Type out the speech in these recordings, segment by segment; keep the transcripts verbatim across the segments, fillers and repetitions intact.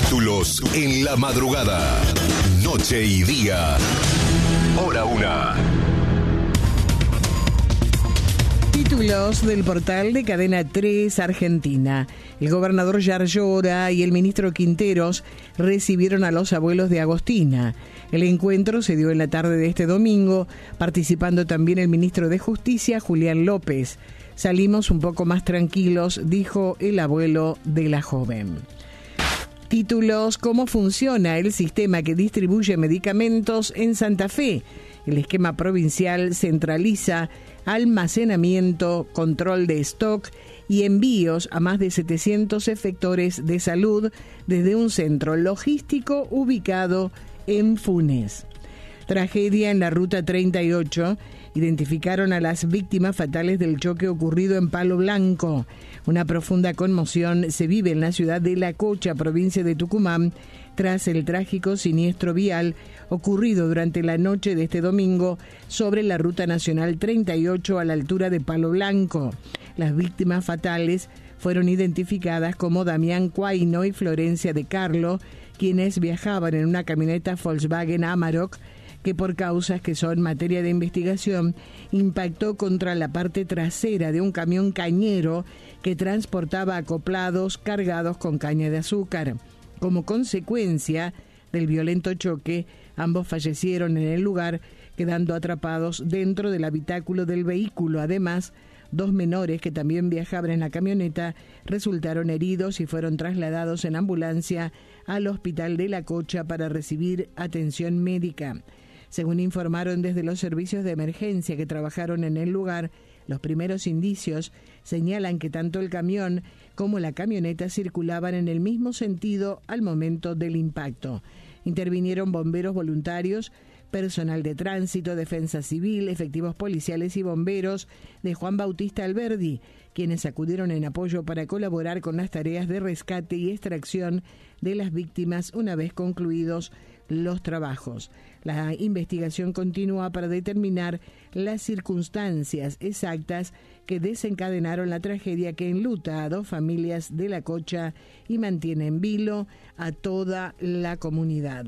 Títulos en la madrugada. Noche y día. Hora una. Títulos del portal de Cadena tres Argentina. El gobernador Yarlora y el ministro Quinteros recibieron a los abuelos de Agostina. El encuentro se dio en la tarde de este domingo, participando también el ministro de Justicia, Julián López. Salimos un poco más tranquilos, dijo el abuelo de la joven. Títulos: ¿cómo funciona el sistema que distribuye medicamentos en Santa Fe? El esquema provincial centraliza almacenamiento, control de stock y envíos a más de setecientos efectores de salud desde un centro logístico ubicado en Funes. Tragedia en la ruta treinta y ocho. Identificaron a las víctimas fatales del choque ocurrido en Palo Blanco. Una profunda conmoción se vive en la ciudad de La Cocha, provincia de Tucumán, tras el trágico siniestro vial ocurrido durante la noche de este domingo sobre la Ruta Nacional treinta y ocho a la altura de Palo Blanco. Las víctimas fatales fueron identificadas como Damián Cuaino y Florencia de Carlo, quienes viajaban en una camioneta Volkswagen Amarok que, por causas que son materia de investigación, impactó contra la parte trasera de un camión cañero que transportaba acoplados cargados con caña de azúcar. Como consecuencia del violento choque, ambos fallecieron en el lugar, quedando atrapados dentro del habitáculo del vehículo. Además, dos menores que también viajaban en la camioneta resultaron heridos y fueron trasladados en ambulancia al hospital de La Cocha para recibir atención médica. Según informaron desde los servicios de emergencia que trabajaron en el lugar, los primeros indicios señalan que tanto el camión como la camioneta circulaban en el mismo sentido al momento del impacto. Intervinieron bomberos voluntarios, personal de tránsito, defensa civil, efectivos policiales y bomberos de Juan Bautista Alberdi, quienes acudieron en apoyo para colaborar con las tareas de rescate y extracción de las víctimas una vez concluidos los trabajos. La investigación continúa para determinar las circunstancias exactas que desencadenaron la tragedia que enluta a dos familias de La Cocha y mantiene en vilo a toda la comunidad.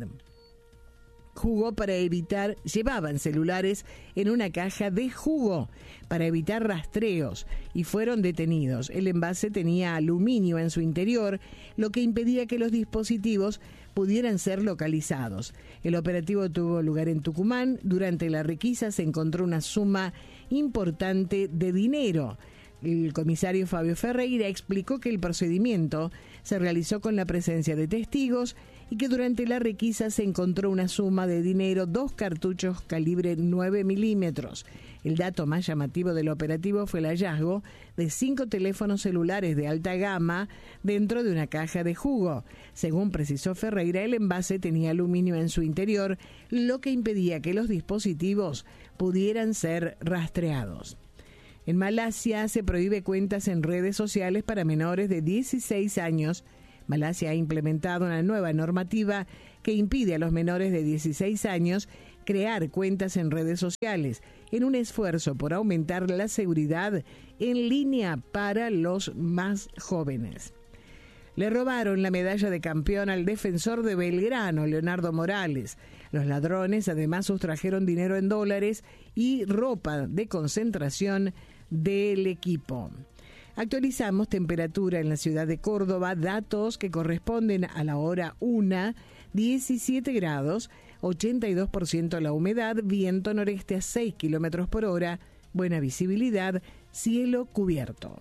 Jugo para evitar, llevaban celulares en una caja de jugo para evitar rastreos y fueron detenidos. El envase tenía aluminio en su interior, lo que impedía que los dispositivos pudieran ser localizados. El operativo tuvo lugar en Tucumán. Durante la requisa se encontró una suma importante de dinero. El comisario Fabio Ferreira explicó que el procedimiento se realizó con la presencia de testigos y que durante la requisa se encontró una suma de dinero, dos cartuchos calibre nueve milímetros. El dato más llamativo del operativo fue el hallazgo de cinco teléfonos celulares de alta gama dentro de una caja de jugo. Según precisó Ferreira, el envase tenía aluminio en su interior, lo que impedía que los dispositivos pudieran ser rastreados. En Malasia se prohíbe cuentas en redes sociales para menores de dieciséis años. Malasia ha implementado una nueva normativa que impide a los menores de dieciséis años crear cuentas en redes sociales, en un esfuerzo por aumentar la seguridad en línea para los más jóvenes. Le robaron la medalla de campeón al defensor de Belgrano, Leonardo Morales. Los ladrones además sustrajeron dinero en dólares y ropa de concentración del equipo. Actualizamos temperatura en la ciudad de Córdoba, datos que corresponden a la hora una, diecisiete grados, ochenta y dos por ciento la humedad, viento noreste a seis kilómetros por hora, buena visibilidad, cielo cubierto.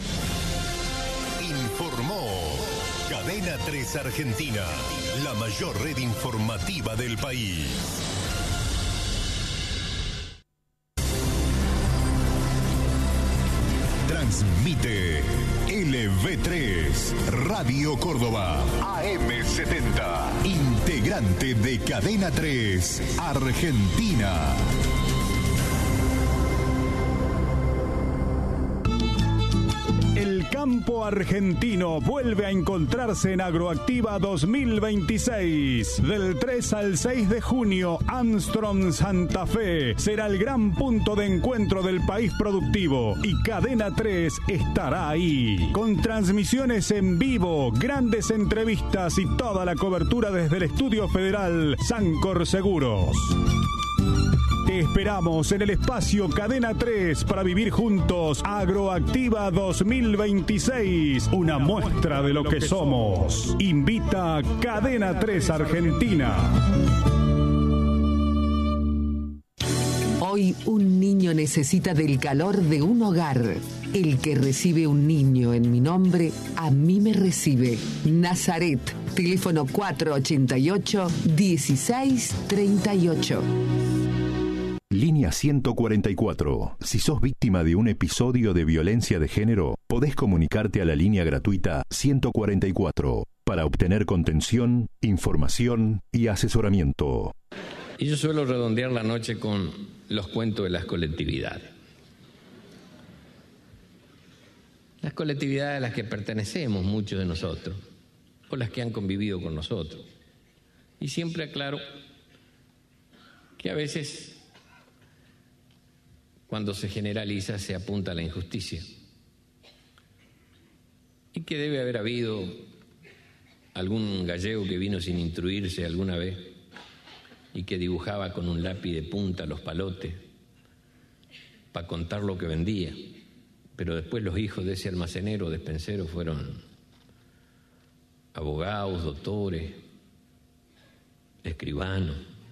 Informó Cadena tres Argentina, la mayor red informativa del país. Transmite L V tres, Radio Córdoba, A M setenta, integrante de Cadena tres Argentina. El campo campo argentino vuelve a encontrarse en Agroactiva dos mil veintiséis. Del tres al seis de junio, Armstrong Santa Fe será el gran punto de encuentro del país productivo y Cadena tres estará ahí. Con transmisiones en vivo, grandes entrevistas y toda la cobertura desde el Estudio Federal Sancor Seguros. Te esperamos en el espacio Cadena tres para vivir juntos Agroactiva dos mil veintiséis, una muestra de lo que somos. Invita Cadena tres Argentina. Hoy un niño necesita del calor de un hogar. El que recibe un niño en mi nombre, a mí me recibe. Nazaret, teléfono cuatro ochenta y ocho, dieciséis treinta y ocho. Línea ciento cuarenta y cuatro. Si sos víctima de un episodio de violencia de género, podés comunicarte a la línea gratuita ciento cuarenta y cuatro para obtener contención, información y asesoramiento. Y yo suelo redondear la noche con los cuentos de las colectividades. Las colectividades a las que pertenecemos muchos de nosotros, o las que han convivido con nosotros. Y siempre aclaro que a veces, cuando se generaliza, se apunta a la injusticia. Y que debe haber habido algún gallego que vino sin instruirse alguna vez y que dibujaba con un lápiz de punta los palotes para contar lo que vendía. Pero después los hijos de ese almacenero o despensero fueron abogados, doctores, escribanos.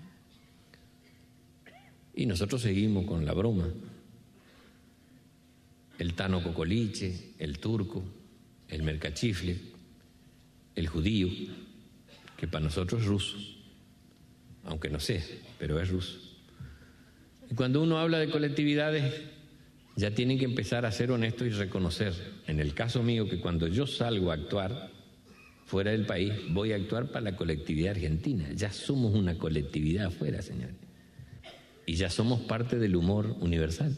Y nosotros seguimos con la broma. El Tano Cocoliche, el turco, el mercachifle, el judío, que para nosotros es ruso, aunque no sé, pero es ruso. Y cuando uno habla de colectividades, ya tienen que empezar a ser honestos y reconocer, en el caso mío, que cuando yo salgo a actuar fuera del país, voy a actuar para la colectividad argentina. Ya somos una colectividad afuera, señores. Y ya somos parte del humor universal.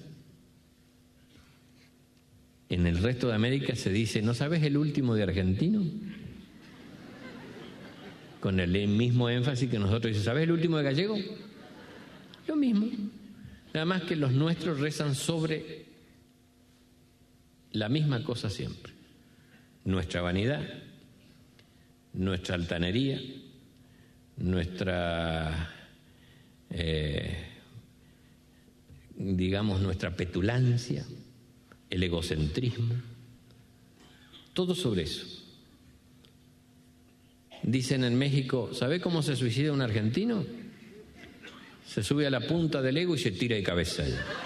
En el resto de América se dice, ¿no sabes el último de argentino? Con el mismo énfasis que nosotros dice, ¿sabes el último de gallego? Lo mismo. Nada más que los nuestros rezan sobre la misma cosa siempre. Nuestra vanidad, nuestra altanería, nuestra... Eh, digamos, nuestra petulancia, el egocentrismo, todo sobre eso. Dicen en México, ¿sabe cómo se suicida un argentino? Se sube a la punta del ego y se tira de cabeza.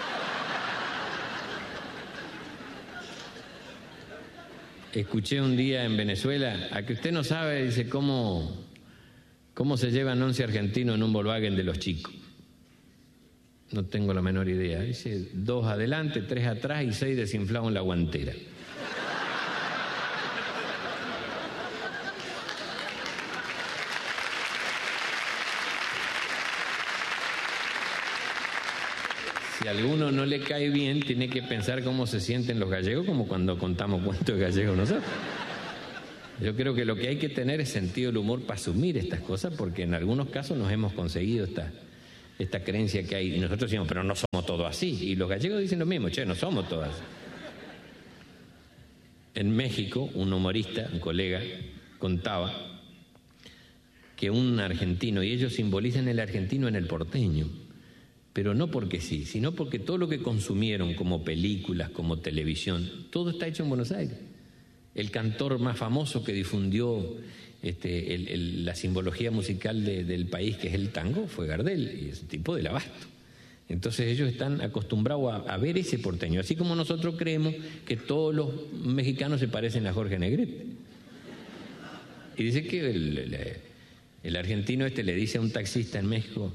Escuché un día en Venezuela, a que usted no sabe, dice, cómo, cómo se llevan once argentinos en un Volkswagen de los chicos. No tengo la menor idea. Dice, dos adelante, tres atrás y seis desinflados en la guantera. Si a alguno no le cae bien, tiene que pensar cómo se sienten los gallegos, como cuando contamos cuentos de gallegos nosotros. Yo creo que lo que hay que tener es sentido del humor para asumir estas cosas, porque en algunos casos nos hemos conseguido esta... esta creencia que hay, y nosotros decimos, pero no somos todos así, y los gallegos dicen lo mismo, che, no somos todos así. En México, un humorista, un colega, contaba que un argentino, y ellos simbolizan el argentino en el porteño, pero no porque sí, sino porque todo lo que consumieron como películas, como televisión, todo está hecho en Buenos Aires. El cantor más famoso que difundió Este, el, el, la simbología musical de, del país, que es el tango, fue Gardel, y es un tipo del abasto. Entonces ellos están acostumbrados a, a ver ese porteño, así como nosotros creemos que todos los mexicanos se parecen a Jorge Negrete. Y dice que el, el, el argentino este le dice a un taxista en México,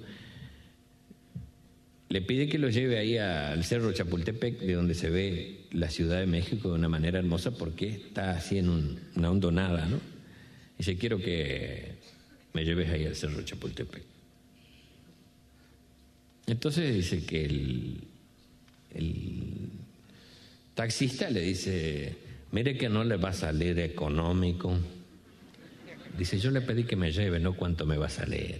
le pide que lo lleve ahí al Cerro Chapultepec, de donde se ve la Ciudad de México de una manera hermosa, porque está así en un, una hondonada, ¿no? Dice, quiero que me lleves ahí al Cerro Chapultepec. Entonces dice que el, el taxista le dice, mire que no le va a salir económico. Dice, yo le pedí que me lleve, no cuánto me va a salir.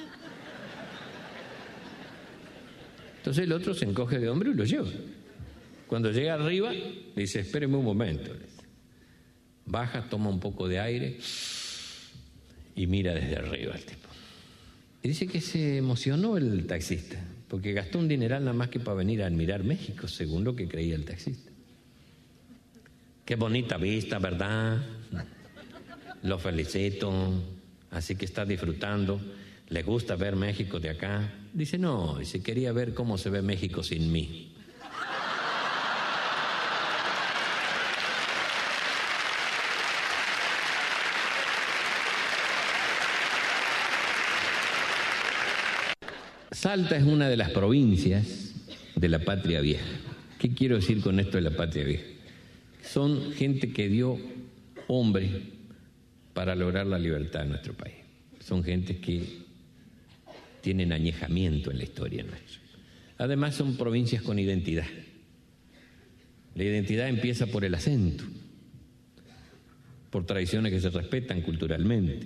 Entonces el otro se encoge de hombro y lo lleva. Cuando llega arriba, dice, espéreme un momento. Baja, toma un poco de aire y mira desde arriba al tipo. Y dice que se emocionó el taxista, porque gastó un dineral nada más que para venir a admirar México, según lo que creía el taxista. Qué bonita vista, ¿verdad? Lo felicito, así que está disfrutando. ¿Le gusta ver México de acá? Dice, no, dice, quería ver cómo se ve México sin mí. Salta es una de las provincias de la patria vieja. ¿Qué quiero decir con esto de la patria vieja? Son gente que dio hombre para lograr la libertad de nuestro país. Son gente que tienen añejamiento en la historia nuestra. Además son provincias con identidad. La identidad empieza por el acento, por tradiciones que se respetan culturalmente.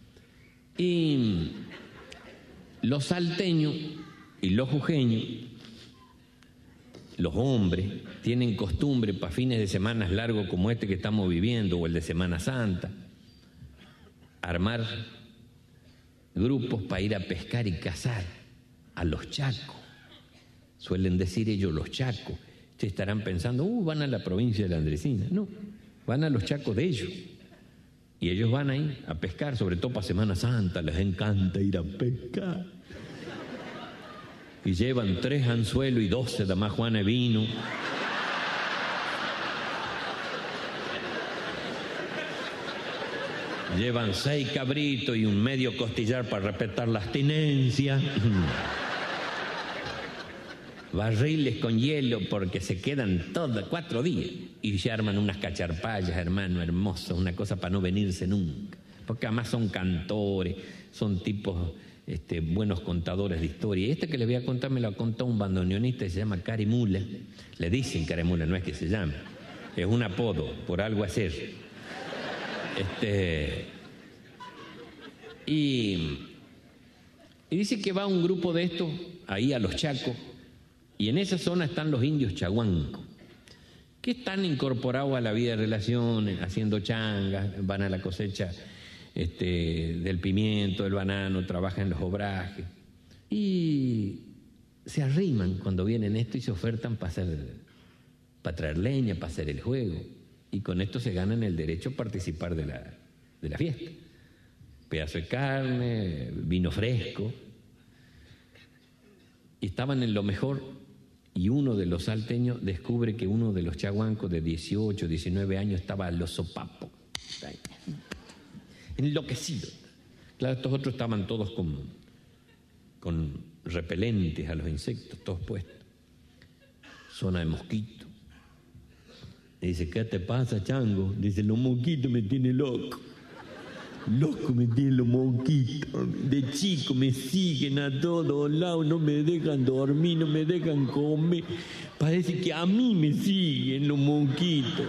Y los salteños y los jujeños, los hombres, tienen costumbre para fines de semanas largos como este que estamos viviendo o el de Semana Santa, armar grupos para ir a pescar y cazar a los chacos. Suelen decir ellos los chacos. Ustedes estarán pensando, uh, van a la provincia de la Andresina. No, van a los chacos de ellos. Y ellos van ahí a pescar, sobre todo para Semana Santa, les encanta ir a pescar. Y llevan tres anzuelos y doce de majuana de vino. Llevan seis cabritos y un medio costillar para respetar la abstinencia. Barriles con hielo porque se quedan todos cuatro días. Y se arman unas cacharpallas, hermano, hermoso, una cosa para no venirse nunca. Porque además son cantores, son tipos este, buenos contadores de historia. Y este que les voy a contar me lo ha contado un bandoneonista que se llama Carimula. Le dicen Carimula, no es que se llame. Es un apodo, por algo hacer. Este, y, y dice que va un grupo de estos ahí a los Chacos, y en esa zona están los indios chaguancos, que están incorporados a la vida de relaciones, haciendo changas, van a la cosecha este, del pimiento, del banano, trabajan en los obrajes, y se arriman cuando vienen esto y se ofertan para, hacer, para traer leña, para hacer el juego. Y con esto se ganan el derecho a participar de la, de la fiesta. Pedazo de carne, vino fresco. Y estaban en lo mejor, y uno de los salteños descubre que uno de los chaguancos de dieciocho, diecinueve años estaba a los sopapos, enloquecido. Claro, estos otros estaban todos con, con repelentes a los insectos, todos puestos. Zona de mosquitos. Le dice, ¿qué te pasa, chango? Dice, los mosquitos me tienen loco. Loco me tienen los mosquitos. De chico me siguen a todos lados, no me dejan dormir, no me dejan comer. Parece que a mí me siguen los mosquitos.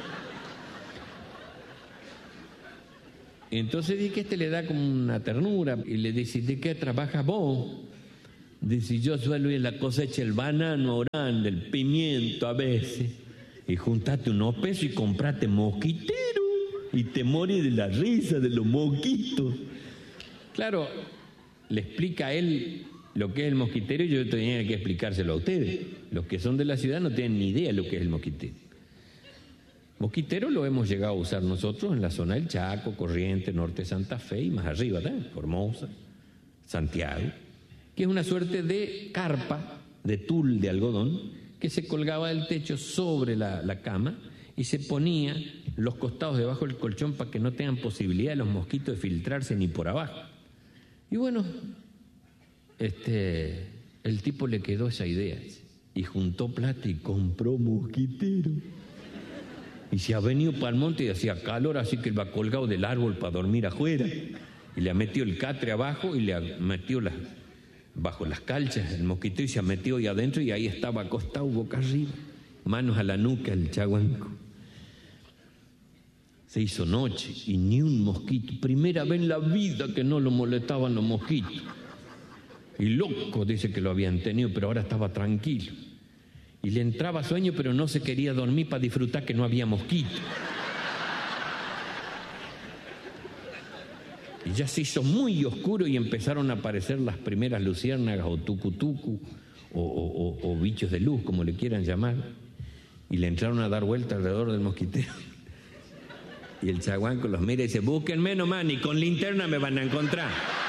Entonces dice que este le da como una ternura y le dice, ¿de qué trabajas vos? Dice, yo suelo ir a la cosecha el banano orando, el pimiento a veces. Y juntate unos pesos y comprate mosquitero y te morís de la risa de los mosquitos. Claro, le explica a él lo que es el mosquitero y yo tenía que explicárselo a ustedes. Los que son de la ciudad no tienen ni idea de lo que es el mosquitero. Mosquitero lo hemos llegado a usar nosotros en la zona del Chaco, Corrientes, Norte de Santa Fe y más arriba, ¿eh? Formosa, Santiago, que es una suerte de carpa de tul de algodón que se colgaba del techo sobre la, la cama y se ponía los costados debajo del colchón para que no tengan posibilidad de los mosquitos de filtrarse ni por abajo. Y bueno, este, el tipo le quedó esa idea y juntó plata y compró mosquitero. Y se ha venido para el monte y hacía calor, así que él va colgado del árbol para dormir afuera. Y le ha metido el catre abajo y le ha metido las... bajo las calchas el mosquito y se metió ahí adentro y ahí estaba acostado boca arriba, manos a la nuca el chaguanco. Se hizo noche y ni un mosquito. Primera vez en la vida que no lo molestaban los mosquitos. Y loco, dice que lo habían tenido, pero ahora estaba tranquilo. Y le entraba sueño, pero no se quería dormir para disfrutar que no había mosquitos. Y ya se hizo muy oscuro y empezaron a aparecer las primeras luciérnagas o tucutucu o, o, o, o bichos de luz, como le quieran llamar. Y le entraron a dar vuelta alrededor del mosquitero. Y el chaguanco los mira y dice, búsquenme nomás, ni con linterna me van a encontrar.